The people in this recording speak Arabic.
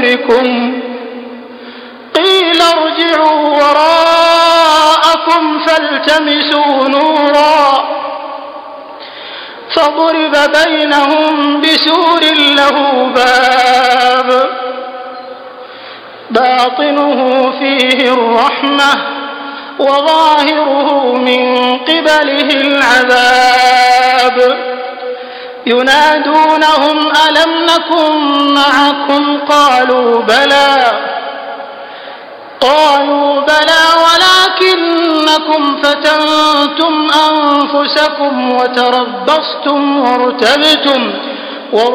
قبوركم قيل ارجعوا وراءكم فالتمسوا نورا فضرب بينهم بسور له باب باطنه فيه الرحمة وظاهره من قبله العذاب ينادونهم ألم نكن معكم قالوا بلى ولكنكم فتنتم أنفسكم وتربصتم وارتبتم